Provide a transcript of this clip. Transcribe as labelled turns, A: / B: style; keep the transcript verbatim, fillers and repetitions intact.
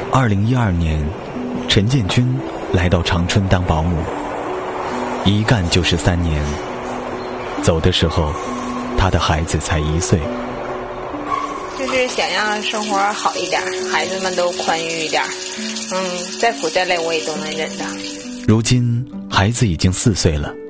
A: 二零一二年，陈建军来到长春当保姆，一干就是三年。走的时候，他的孩子才一岁。
B: 就是想让生活好一点，孩子们都宽裕一点，嗯，再苦再累我也都能忍的。
A: 如今孩子已经四岁了，